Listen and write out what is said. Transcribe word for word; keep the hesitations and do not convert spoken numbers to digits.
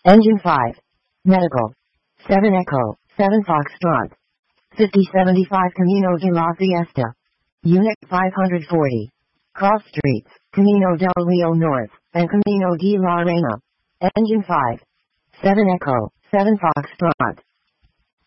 Engine five. Medical. seven Echo, seven Foxtrot. fifty seventy-five Camino de la Fiesta. Unit five hundred forty. Cross streets, Camino del Rio North, and Camino de la Reina. Engine five. seven Echo, seven Foxtrot.